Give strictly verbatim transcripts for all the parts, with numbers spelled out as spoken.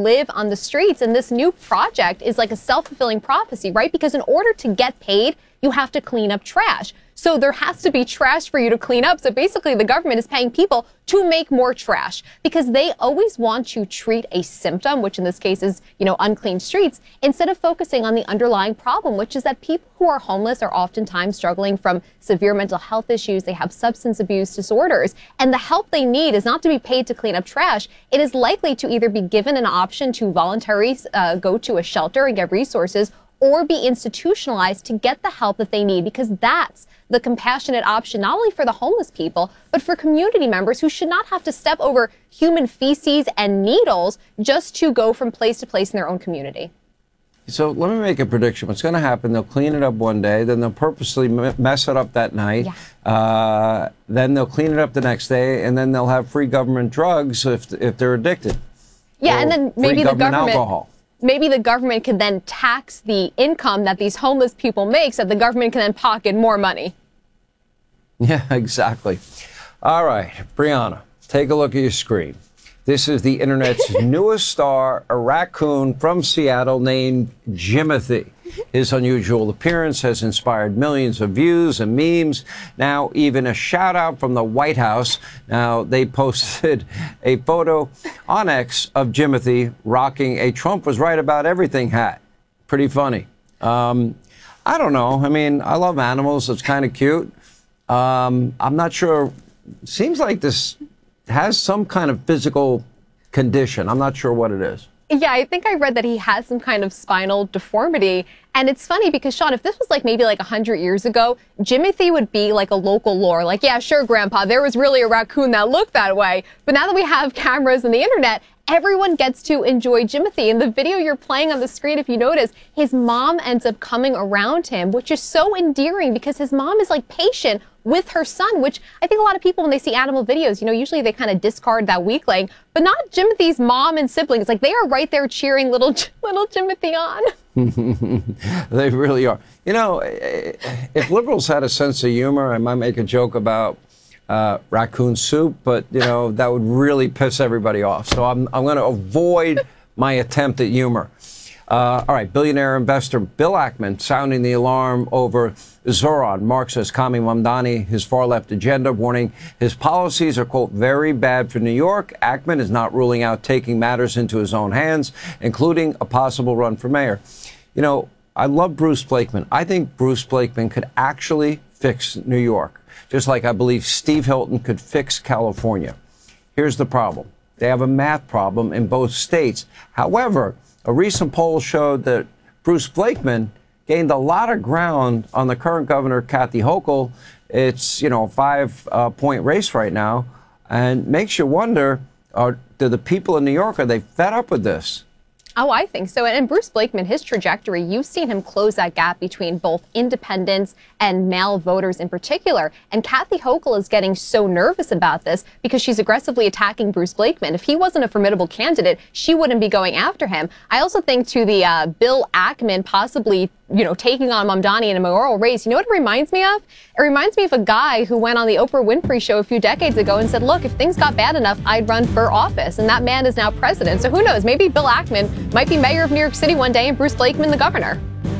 live on the streets. And this new project is like a self-fulfilling prophecy, right? Because in order to get paid, you have to clean up trash. So there has to be trash for you to clean up. So basically the government is paying people to make more trash because they always want to treat a symptom, which in this case is, you know, unclean streets, instead of focusing on the underlying problem, which is that people who are homeless are oftentimes struggling from severe mental health issues. They have substance abuse disorders, and the help they need is not to be paid to clean up trash. It is likely to either be given an option to voluntarily uh, go to a shelter and get resources, or be institutionalized to get the help that they need, because that's the compassionate option, not only for the homeless people, but for community members who should not have to step over human feces and needles just to go from place to place in their own community. So let me make a prediction. What's going to happen, they'll clean it up one day, then they'll purposely mess it up that night, yeah. uh, then they'll clean it up the next day, and then they'll have free government drugs if, if they're addicted. Yeah, and then maybe the government... alcohol. Maybe the government could then tax the income that these homeless people make so that the government can then pocket more money. Yeah, exactly. All right, Brianna, take a look at your screen. This is the internet's newest star, a raccoon from Seattle named Jimothy. His unusual appearance has inspired millions of views and memes. Now, even a shout out from the White House. Now, they posted a photo on X of Jimothy rocking a Trump was right about everything hat. Pretty funny. Um, I don't know. I mean, I love animals. It's kind of cute. Um, I'm not sure. Seems like this has some kind of physical condition. I'm not sure what it is. Yeah, I think I read that he has some kind of spinal deformity. And it's funny because, Sean, if this was like maybe like one hundred years ago, Jimothy would be like a local lore. Like, yeah, sure, Grandpa, there was really a raccoon that looked that way. But now that we have cameras and the internet, everyone gets to enjoy Jimothy. In the video you're playing on the screen, if you notice, his mom ends up coming around him, which is so endearing because his mom is like patient with her son, which I think a lot of people, when they see animal videos, you know, usually they kind of discard that weakling, but not Jimothy's mom and siblings. Like, they are right there cheering little, little Jimothy on. They really are. You know, if liberals had a sense of humor, I might make a joke about uh, raccoon soup, but, you know, that would really piss everybody off. So I'm, I'm going to avoid my attempt at humor. Uh, all right, billionaire investor Bill Ackman sounding the alarm over Zoran, Marxist Kami Mamdani, his far-left agenda, warning his policies are, quote, very bad for New York. Ackman is not ruling out taking matters into his own hands, including a possible run for mayor. You know, I love Bruce Blakeman. I think Bruce Blakeman could actually fix New York, just like I believe Steve Hilton could fix California. Here's the problem. They have a math problem in both states. However, a recent poll showed that Bruce Blakeman gained a lot of ground on the current governor, Kathy Hochul. It's, you know, a five-point uh, race right now, and makes you wonder, are, do the people in New York, are they fed up with this? Oh, I think so. And Bruce Blakeman, his trajectory, you've seen him close that gap between both independents and male voters in particular. And Kathy Hochul is getting so nervous about this because she's aggressively attacking Bruce Blakeman. If he wasn't a formidable candidate, she wouldn't be going after him. I also think to the uh, Bill Ackman possibly, you know, taking on Mamdani in a mayoral race, you know what it reminds me of? It reminds me of a guy who went on the Oprah Winfrey Show a few decades ago and said, look, if things got bad enough, I'd run for office. And that man is now president. So who knows? Maybe Bill Ackman might be mayor of New York City one day and Bruce Blakeman the governor.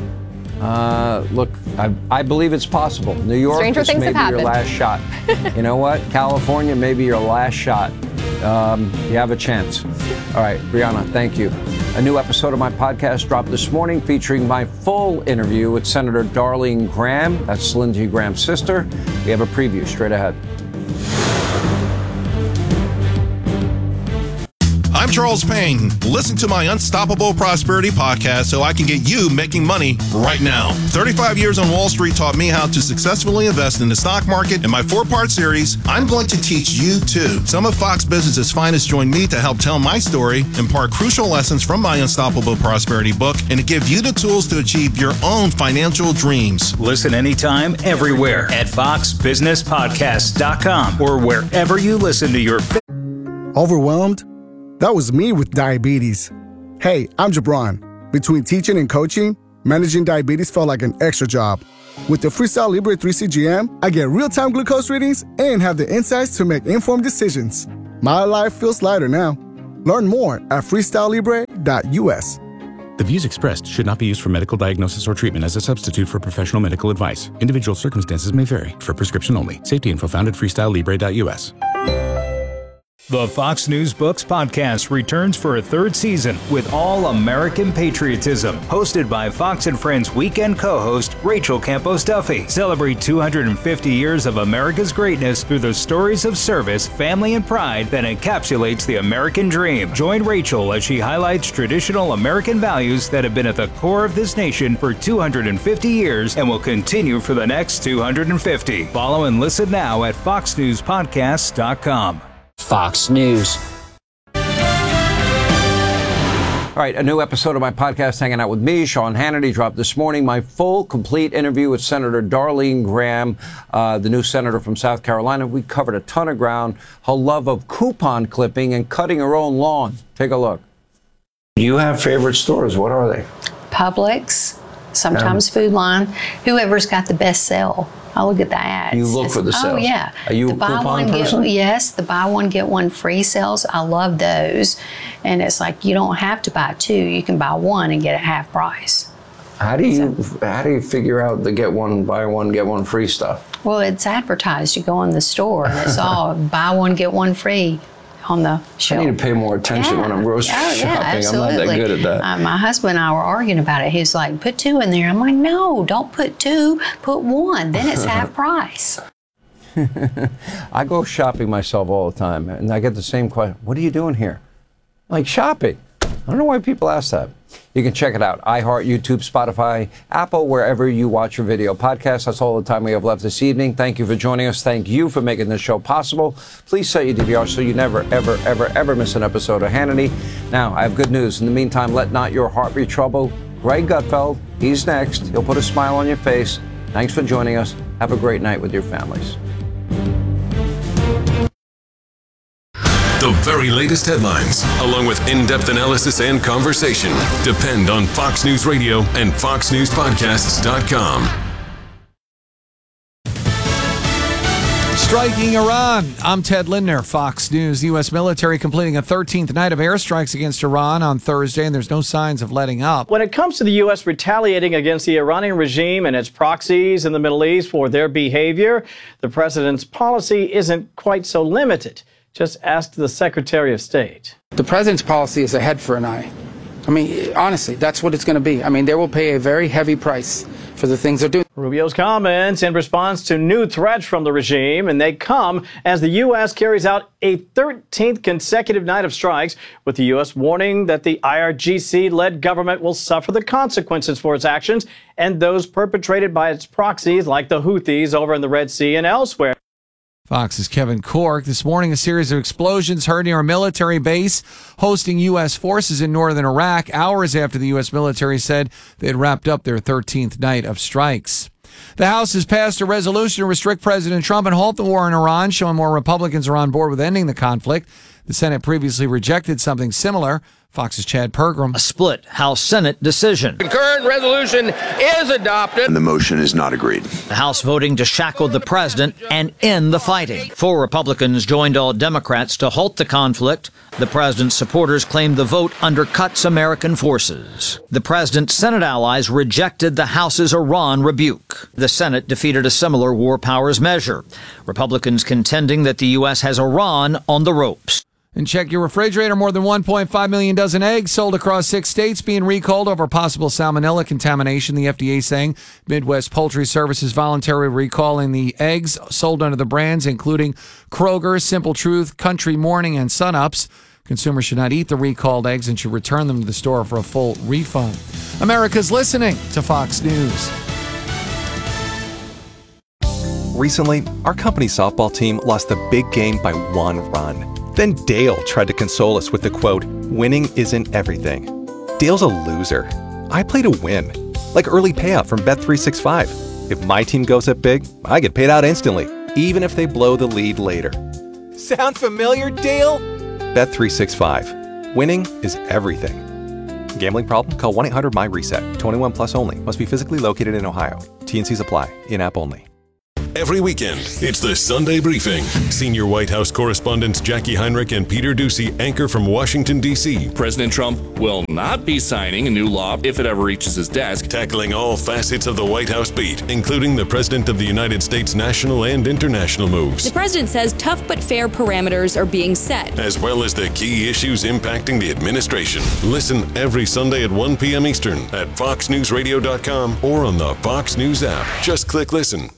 Uh, look, I, I believe it's possible. New York, Stranger this things may have be happened. your last shot. You know what? California may be your last shot. Um, you have a chance. All right, Brianna, thank you. A new episode of my podcast dropped this morning featuring my full interview with Senator Darlene Graham. That's Lindsey Graham's sister. We have a preview straight ahead. I'm Charles Payne. Listen to my Unstoppable Prosperity podcast so I can get you making money right now. thirty-five years on Wall Street taught me how to successfully invest in the stock market. In my four-part series, I'm going to teach you too. Some of Fox Business's finest join me to help tell my story, impart crucial lessons from my Unstoppable Prosperity book, and to give you the tools to achieve your own financial dreams. Listen anytime, everywhere at fox business podcast dot com or wherever you listen to your... Overwhelmed? That was me with diabetes. Hey, I'm Jabron. Between teaching and coaching, managing diabetes felt like an extra job. With the Freestyle Libre three C G M, I get real-time glucose readings and have the insights to make informed decisions. My life feels lighter now. Learn more at freestyle libre dot U S. The views expressed should not be used for medical diagnosis or treatment as a substitute for professional medical advice. Individual circumstances may vary. For prescription only. Safety info found at freestyle libre dot U S. The Fox News Books podcast returns for a third season with All American Patriotism, hosted by Fox and Friends weekend co-host Rachel Campos Duffy. Celebrate two hundred fifty years of America's greatness through the stories of service, family, and pride that encapsulates the American dream. Join Rachel as she highlights traditional American values that have been at the core of this nation for two hundred fifty years and will continue for the next two hundred fifty. Follow and listen now at fox news podcasts dot com. Fox News. All right, a new episode of my podcast, Hanging Out with Me, Sean Hannity, dropped this morning. My full, complete interview with Senator Darlene Graham, uh, the new senator from South Carolina. We covered a ton of ground. Her love of coupon clipping and cutting her own lawn. Take a look. Do you have favorite stores? What are they? Publix, sometimes Food Line, whoever's got the best sale. I look at the ads. You look it's, for the sales. Oh, yeah. Are you the a buy coupon one, person? Get, yes, the buy one, get one free sales. I love those. And it's like you don't have to buy two. You can buy one and get it half price. How do you so, how do you figure out the get one, buy one, get one free stuff? Well, it's advertised. You go in the store and it's all buy one, get one free on the shelf. I need to pay more attention yeah. when I'm grocery oh, shopping. Yeah, absolutely. I'm not that good at that. Uh, my husband and I were arguing about it. He's like, put two in there. I'm like, no, don't put two, put one. Then it's half price. I go shopping myself all the time, and I get the same question. What are you doing here? Like shopping. I don't know why people ask that. You can check it out. iHeart, YouTube, Spotify, Apple, wherever you watch your video podcasts. That's all the time we have left this evening. Thank you for joining us. Thank you for making this show possible. Please set your D V R so you never, ever, ever, ever miss an episode of Hannity. Now, I have good news. In the meantime, let not your heart be troubled. Greg Gutfeld, he's next. He'll put a smile on your face. Thanks for joining us. Have a great night with your families. The very latest headlines, along with in-depth analysis and conversation, depend on Fox News Radio and fox news podcasts dot com. Striking Iran. I'm Ted Lindner, Fox News. The U S military completing a thirteenth night of airstrikes against Iran on Thursday, and there's no signs of letting up. When it comes to the U S retaliating against the Iranian regime and its proxies in the Middle East for their behavior, the president's policy isn't quite so limited. Just ask the Secretary of State. The president's policy is a head for an eye. I mean, honestly, that's what it's going to be. I mean, they will pay a very heavy price for the things they're doing. Rubio's comments in response to new threats from the regime, and they come as the U S carries out a thirteenth consecutive night of strikes, with the U S warning that the I R G C-led government will suffer the consequences for its actions and those perpetrated by its proxies like the Houthis over in the Red Sea and elsewhere. Fox's Kevin Corke. This morning, a series of explosions heard near a military base hosting U S forces in northern Iraq, hours after the U S military said they had wrapped up their thirteenth night of strikes. The House has passed a resolution to restrict President Trump and halt the war in Iran, showing more Republicans are on board with ending the conflict. The Senate previously rejected something similar. Fox's Chad Pergram. A split House-Senate decision. Concurrent resolution is adopted. And the motion is not agreed. The House voting to shackle the president and end the fighting. Four Republicans joined all Democrats to halt the conflict. The president's supporters claimed the vote undercuts American forces. The president's Senate allies rejected the House's Iran rebuke. The Senate defeated a similar war powers measure. Republicans contending that the U S has Iran on the ropes. And check your refrigerator. More than one point five million dozen eggs sold across six states being recalled over possible salmonella contamination. The F D A saying Midwest Poultry Services voluntarily recalling the eggs sold under the brands including Kroger, Simple Truth, Country Morning, and Sunups. Consumers should not eat the recalled eggs and should return them to the store for a full refund. America's listening to Fox News. Recently, our company softball team lost the big game by one run. Then Dale tried to console us with the quote, "Winning isn't everything." Dale's a loser. I play to win. Like early payout from Bet three sixty-five. If my team goes up big, I get paid out instantly, even if they blow the lead later. Sound familiar, Dale? Bet three sixty-five. Winning is everything. Gambling problem? Call one eight hundred M Y RESET. twenty-one plus only. Must be physically located in Ohio. T and Cs apply. In-app only. every weekend. It's the Sunday Briefing. Senior White House correspondents Jackie Heinrich and Peter Doocy anchor from Washington, D C President Trump will not be signing a new law if it ever reaches his desk. Tackling all facets of the White House beat, including the President of the United States national and international moves. The president says tough but fair parameters are being set, as well as the key issues impacting the administration. Listen every Sunday at one p.m. Eastern at fox news radio dot com or on the Fox News app. Just click listen.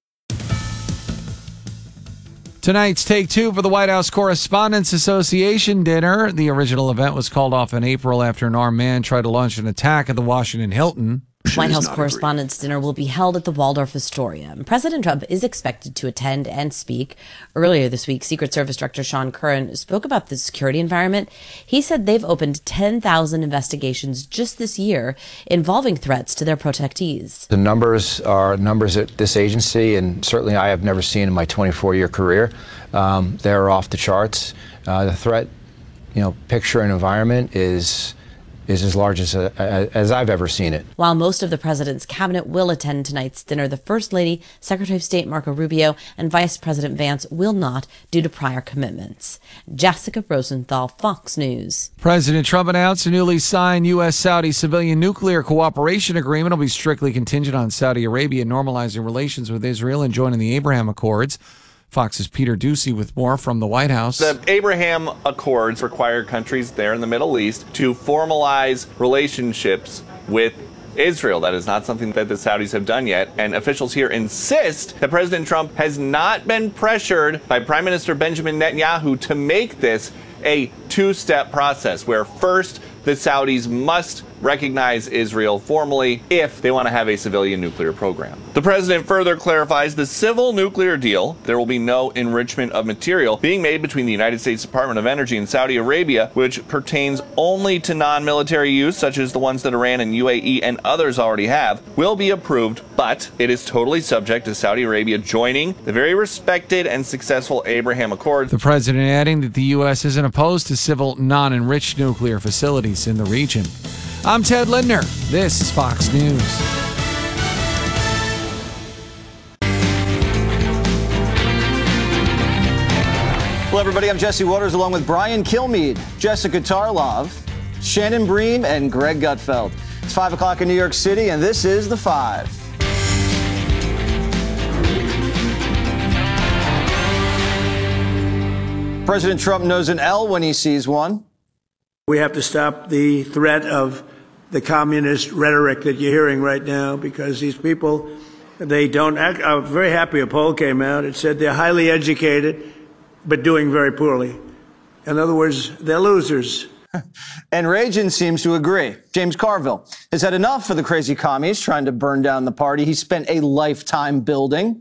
Tonight's take two for the White House Correspondents Association dinner. The original event was called off in April after an armed man tried to launch an attack at the Washington Hilton. White House Correspondents' Dinner will be held at the Waldorf Astoria. President Trump is expected to attend and speak. Earlier this week, Secret Service Director Sean Curran spoke about the security environment. He said they've opened ten thousand investigations just this year involving threats to their protectees. The numbers are numbers at this agency, and certainly I have never seen in my twenty-four year career. Um, they're off the charts. Uh, the threat, you know, picture and environment is is as large as, uh, as I've ever seen it. While most of the president's cabinet will attend tonight's dinner, the First Lady, Secretary of State Marco Rubio, and Vice President Vance will not due to prior commitments. Jessica Rosenthal, Fox News. President Trump announced a newly signed U S Saudi civilian nuclear cooperation agreement will be strictly contingent on Saudi Arabia normalizing relations with Israel and joining the Abraham Accords. Fox's Peter Doocy with more from the White House. The Abraham Accords require countries there in the Middle East to formalize relationships with Israel. That is not something that the Saudis have done yet. And officials here insist that President Trump has not been pressured by Prime Minister Benjamin Netanyahu to make this a two-step process where first the Saudis must recognize Israel formally if they want to have a civilian nuclear program. The president further clarifies the civil nuclear deal. There will be no enrichment of material being made between the United States Department of Energy and Saudi Arabia, which pertains only to non-military use, such as the ones that Iran and U A E and others already have, will be approved, but it is totally subject to Saudi Arabia joining the very respected and successful Abraham Accords. The president adding that the U S isn't opposed to civil non-enriched nuclear facilities in the region. I'm Ted Lindner. This is Fox News. Hello, everybody. I'm Jesse Waters along with Brian Kilmeade, Jessica Tarlov, Shannon Bream, and Greg Gutfeld. It's five o'clock in New York City, and this is The Five. President Trump knows an L when he sees one. We have to stop the threat of the communist rhetoric that you're hearing right now, because these people, they don't act. I'm very happy a poll came out. It said they're highly educated, but doing very poorly. In other words, they're losers. And Reagan seems to agree. James Carville has had enough for the crazy commies trying to burn down the party he spent a lifetime building.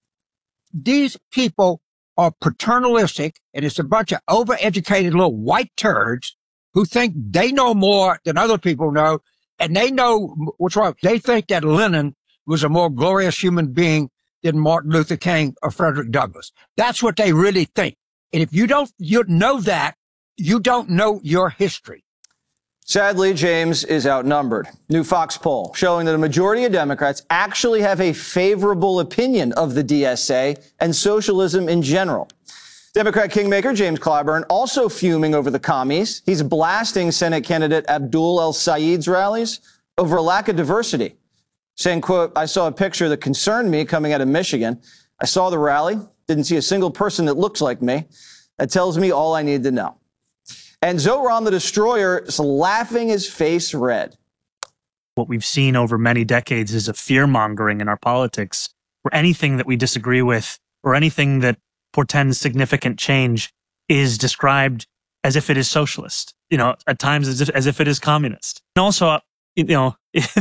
These people are paternalistic, and it's a bunch of overeducated little white turds who think they know more than other people know, and they know what's wrong. They think that Lenin was a more glorious human being than Martin Luther King or Frederick Douglass. That's what they really think. And if you don't you know that, you don't know your history. Sadly, James is outnumbered. New Fox poll showing that a majority of Democrats actually have a favorable opinion of the D S A and socialism in general. Democrat kingmaker James Clyburn also fuming over the commies. He's blasting Senate candidate Abdul El-Sayed's rallies over a lack of diversity, saying, quote, "I saw a picture that concerned me coming out of Michigan. I saw the rally, didn't see a single person that looks like me. That tells me all I need to know." And Zoran the Destroyer is laughing his face red. What we've seen over many decades is a fear-mongering in our politics, where anything that we disagree with or anything that portends significant change is described as if it is socialist, you know, at times as if, as if it is communist. And also, you know,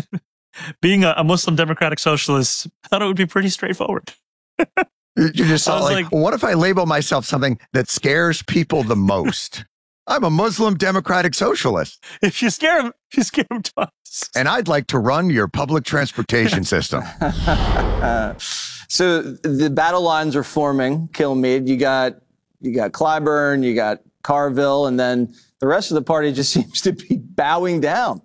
being a, a Muslim democratic socialist, I thought it would be pretty straightforward. You just saw like, like, what if I label myself something that scares people the most? I'm a Muslim democratic socialist. If you scare them, you scare them twice. And I'd like to run your public transportation system. So the battle lines are forming. Kilmeade, you got you got Clyburn, you got Carville, and then the rest of the party just seems to be bowing down.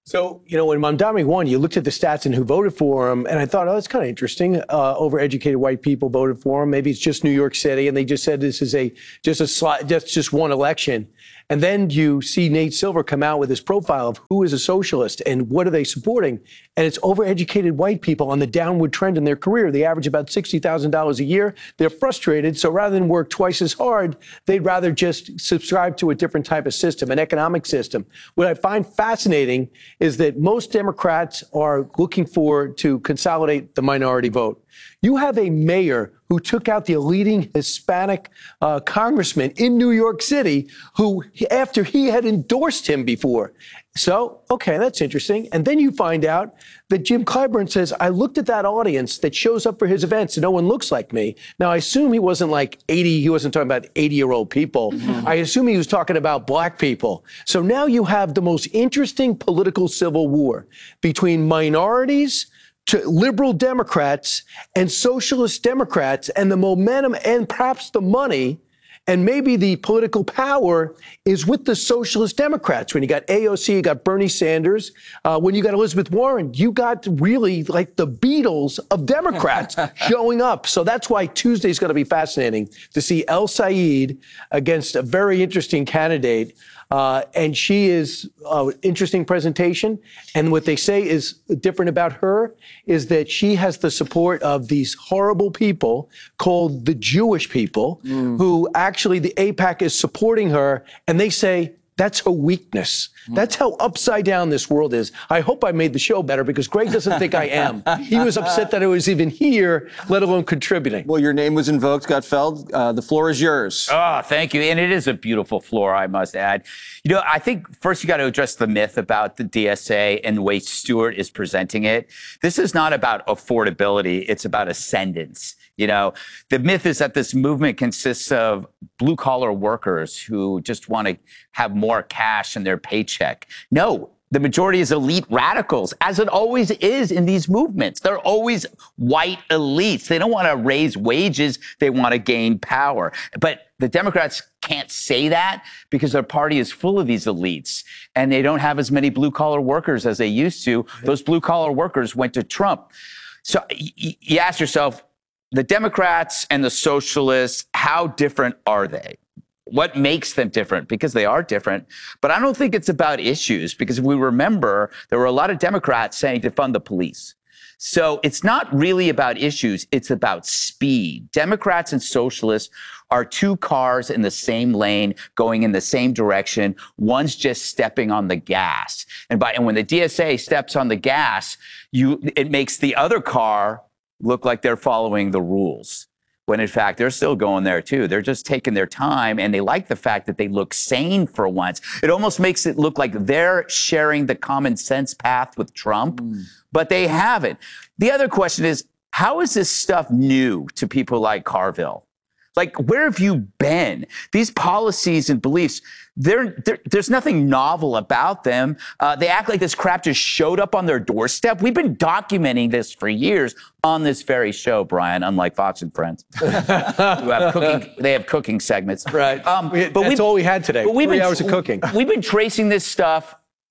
So, you know, when Mamdani won, you looked at the stats and who voted for him, and I thought, oh, that's kind of interesting. Uh, overeducated white people voted for him. Maybe it's just New York City, and they just said this is a just a sli- just just one election. And then you see Nate Silver come out with his profile of who is a socialist and what are they supporting, and it's overeducated white people on the downward trend in their career. They average about sixty thousand dollars a year. They're frustrated, so rather than work twice as hard, they'd rather just subscribe to a different type of system, an economic system. What I find fascinating is that most Democrats are looking for to consolidate the minority vote. You have a mayor who took out the leading Hispanic uh, congressman in New York City, who, after he had endorsed him before. So, okay, that's interesting. And then you find out that Jim Clyburn says, I looked at that audience that shows up for his events and no one looks like me. Now, I assume he wasn't like eighty, he wasn't talking about eighty-year-old people. Mm-hmm. I assume he was talking about black people. So now you have the most interesting political civil war between minorities, to liberal Democrats and socialist Democrats, and the momentum and perhaps the money and maybe the political power is with the socialist Democrats. When you got A O C, you got Bernie Sanders. Uh, when you got Elizabeth Warren, you got really like the Beatles of Democrats showing up. So that's why Tuesday's going to be fascinating to see El Sayed against a very interesting candidate. Uh, and she is an uh, interesting presentation. And what they say is different about her is that she has the support of these horrible people called the Jewish people, mm. who actually the AIPAC is supporting her. And they say that's her weakness. Mm. That's how upside down this world is. I hope I made the show better because Greg doesn't think I am. He was upset that I was even here, let alone contributing. Well, your name was invoked, Gutfeld. Uh, the floor is yours. Oh, thank you. And it is a beautiful floor, I must add. You know, I think first you got to address the myth about the D S A and the way Stewart is presenting it. This is not about affordability. It's about ascendance. You know, the myth is that this movement consists of blue collar workers who just want to have more cash in their paycheck. No, the majority is elite radicals, as it always is in these movements. They're always white elites. They don't want to raise wages. They want to gain power. But the Democrats can't say that because their party is full of these elites and they don't have as many blue collar workers as they used to. Those blue collar workers went to Trump. So y- you ask yourself, the Democrats and the socialists, how different are they? What makes them different? Because they are different. But I don't think it's about issues, because if we remember, there were a lot of Democrats saying to fund the police. So it's not really about issues. It's about speed. Democrats and socialists are two cars in the same lane going in the same direction. One's just stepping on the gas. And by, and when the D S A steps on the gas, you, it makes the other car look like they're following the rules, when in fact they're still going there too. They're just taking their time, and they like the fact that they look sane for once. It almost makes it look like they're sharing the common sense path with Trump, mm. but they haven't. The other question is, how is this stuff new to people like Carville? Like, where have you been? These policies and beliefs, they're, they're, there's nothing novel about them. Uh, they act like this crap just showed up on their doorstep. We've been documenting this for years on this very show, Brian, unlike Fox and Friends. who have cooking, they have cooking segments. Right. Um, we, but that's all we had today, three been, hours of cooking. We've been tracing this stuff,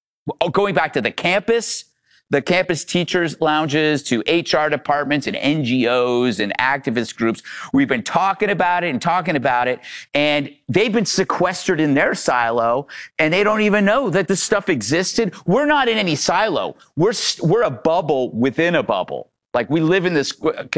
going back to the campus, the campus teachers' lounges, to H R departments and N G Os and activist groups. We've been talking about it and talking about it, and they've been sequestered in their silo, and they don't even know that this stuff existed. We're not in any silo. We're, we're a bubble within a bubble. Like, we live in this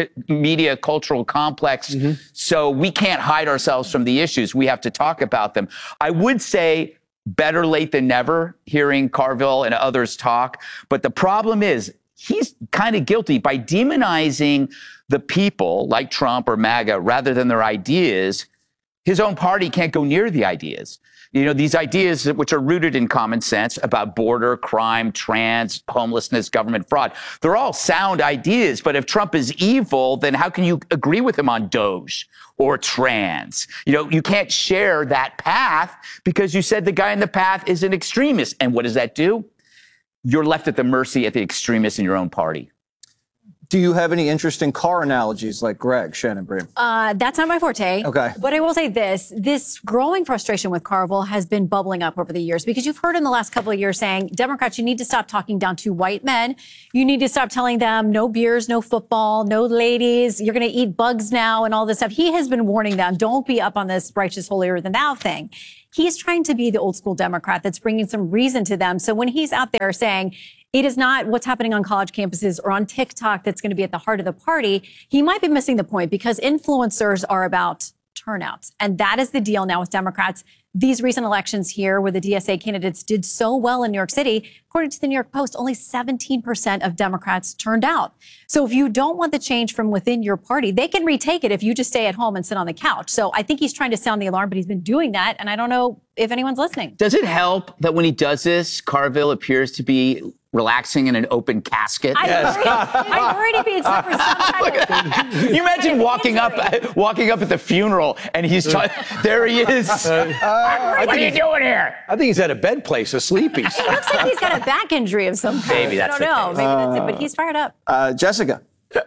media cultural complex, mm-hmm. so we can't hide ourselves from the issues. We have to talk about them. I would say, better late than never, hearing Carville and others talk. But the problem is, he's kind of guilty by demonizing the people like Trump or MAGA rather than their ideas. His own party can't go near the ideas. You know, these ideas which are rooted in common sense about border, crime, trans, homelessness, government fraud, they're all sound ideas. But if Trump is evil, then how can you agree with him on Doge or trans? You know, you can't share that path because you said the guy in the path is an extremist. And what does that do? You're left at the mercy of the extremists in your own party. Do you have any interesting car analogies like Greg, Shannon Bream? Uh, that's not my forte. Okay. But I will say this, this growing frustration with Carville has been bubbling up over the years because you've heard in the last couple of years saying, Democrats, you need to stop talking down to white men. You need to stop telling them no beers, no football, no ladies. You're going to eat bugs now and all this stuff. He has been warning them, don't be up on this righteous holier than thou thing. He's trying to be the old school Democrat that's bringing some reason to them. So when he's out there saying, it is not what's happening on college campuses or on TikTok that's going to be at the heart of the party, he might be missing the point because influencers are about turnouts. And that is the deal now with Democrats. These recent elections here where the D S A candidates did so well in New York City, according to the New York Post, only seventeen percent of Democrats turned out. So if you don't want the change from within your party, they can retake it if you just stay at home and sit on the couch. So I think he's trying to sound the alarm, but he's been doing that. And I don't know if anyone's listening. Does it help that when he does this, Carville appears to be relaxing in an open casket? I'm worried, I'm worried if he suffered some kind of... Can you imagine walking up, walking up at the funeral and he's trying, there he is. Uh, uh, what are you doing here? I think he's at a bed place asleep. He's It looks like he's got a back injury of some kind. Maybe that's I don't know. the Maybe case. that's it. But he's fired up. Uh, Jessica.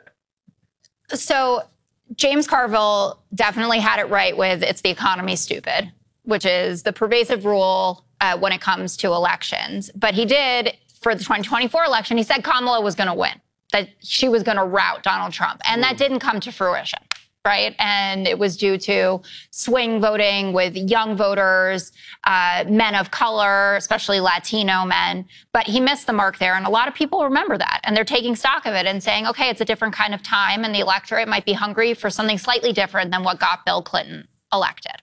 So James Carville definitely had it right with it's the economy stupid, which is the pervasive rule uh, when it comes to elections. But he did, for the twenty twenty-four election, he said Kamala was going to win, that she was going to rout Donald Trump. And that didn't come to fruition, right? And it was due to swing voting with young voters, uh, men of color, especially Latino men. But he missed the mark there. And a lot of people remember that. And they're taking stock of it and saying, okay, it's a different kind of time. And the electorate might be hungry for something slightly different than what got Bill Clinton elected.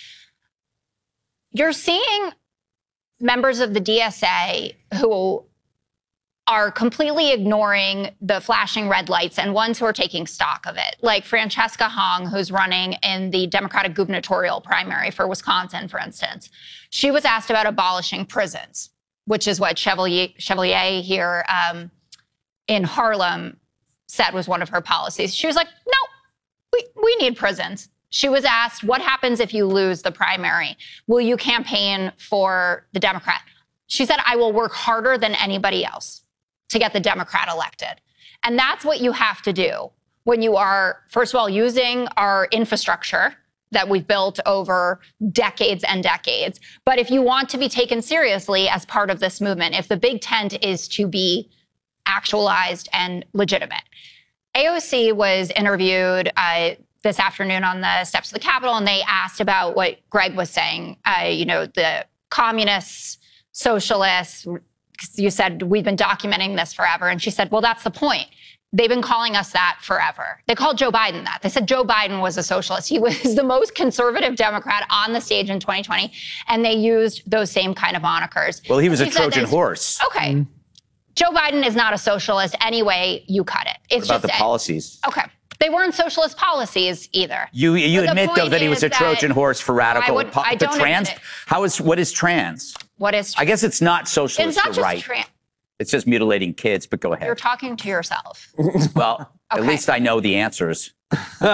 You're seeing members of the D S A who are completely ignoring the flashing red lights and ones who are taking stock of it, like Francesca Hong, who's running in the Democratic gubernatorial primary for Wisconsin, for instance. She was asked about abolishing prisons, which is what Chevalier, Chevalier here um, in Harlem said was one of her policies. She was like, no, we, we need prisons. She was asked, what happens if you lose the primary? Will you campaign for the Democrat? She said, I will work harder than anybody else to get the Democrat elected. And that's what you have to do when you are, first of all, using our infrastructure that we've built over decades and decades. But if you want to be taken seriously as part of this movement, if the big tent is to be actualized and legitimate. A O C was interviewed uh, this afternoon on the steps of the Capitol, and they asked about what Greg was saying, uh, you know, the communists, socialists. You said, we've been documenting this forever. And she said, well, that's the point. They've been calling us that forever. They called Joe Biden that. They said Joe Biden was a socialist. He was the most conservative Democrat on the stage in twenty twenty. And they used those same kind of monikers. Well, he was She a said Trojan this- horse. Okay. Mm-hmm. Joe Biden is not a socialist anyway. You cut it. It's What about just the policies? Okay. They weren't socialist policies either. You you But the admit though point that he was is a Trojan that- horse for radical. I would- po- I the don't trans. admit it. How is what is trans? What is I guess it's not socialist It's not or just right. trans. It's just mutilating kids. But go You're ahead. talking to yourself. Well, at least I know the answers. Okay.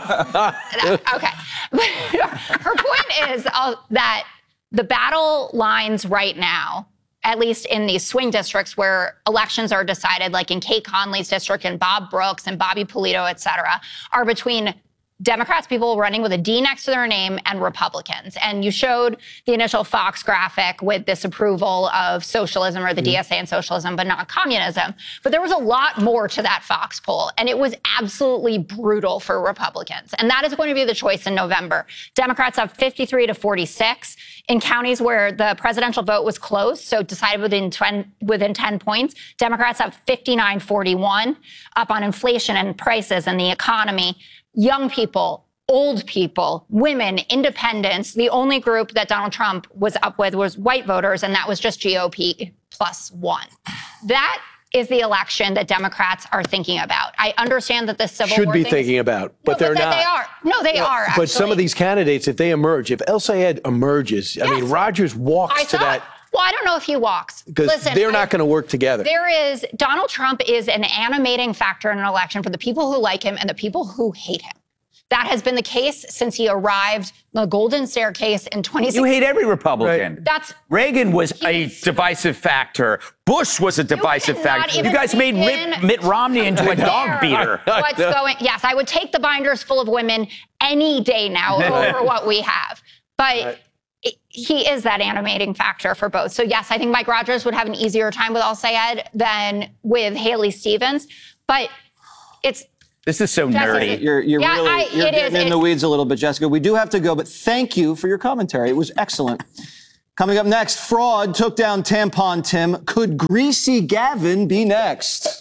Her point is uh, that the battle lines right now, at least in these swing districts where elections are decided, like in Kate Conley's district and Bob Brooks and Bobby Polito, et cetera, are between Democrats, people running with a D next to their name, and Republicans. And you showed the initial Fox graphic with this approval of socialism or the D S A and socialism, but not communism. But there was a lot more to that Fox poll, and it was absolutely brutal for Republicans. And that is going to be the choice in November. Democrats have fifty-three to forty-six. In counties where the presidential vote was close, so decided within ten, within ten points, Democrats have fifty-nine forty-one, up on inflation and prices and the economy. Young people, old people, women, independents. The only group that Donald Trump was up with was white voters, and that was just G O P plus one. That is the election that Democrats are thinking about. I understand that the civil Should war be thing thinking is, about, no, but they're that not. They are. No, they are. Actually. But some of these candidates, if they emerge, if El Sayed emerges, I mean, Rogers walks I to saw that it. Well, I don't know if he walks. because Listen, they're I- not going to work together. There is, Donald Trump is an animating factor in an election for the people who like him and the people who hate him. That has been the case since he arrived the golden staircase in twenty sixteen. You hate every Republican. Right. That's Reagan was a divisive factor. Bush was a divisive factor. You guys made Mitt, Mitt Romney into a dog beater. What's going? Yes, I would take the binders full of women any day now over what we have. But it, he is that animating factor for both. So yes, I think Mike Rogers would have an easier time with Al-Sayed than with Haley Stevens. But it's. This is so Jessica, nerdy. You're, you're yeah, really I, you're it getting is, in it, the weeds a little bit, Jessica. We do have to go, but thank you for your commentary. It was excellent. Coming up next, fraud took down Tampon Tim. Could Greasy Gavin be next?